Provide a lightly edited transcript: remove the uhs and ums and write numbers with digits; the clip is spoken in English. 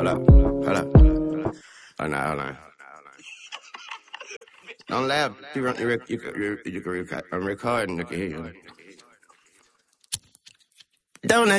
Hold up. Hold up. Hold on. Don't laugh. You can record. I'm recording. You can hear you. Don't